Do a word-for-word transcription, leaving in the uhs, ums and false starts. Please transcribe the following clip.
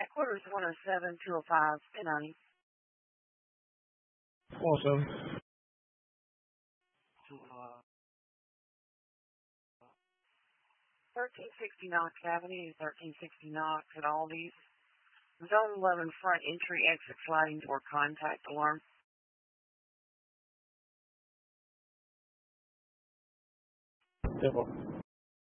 Headquarters one oh seven, two oh five, Benoni. one oh seven. Uh, thirteen sixty Knox Avenue, thirteen sixty Knox at Aldi's. Zone eleven front entry exit sliding door contact alarm. Simple.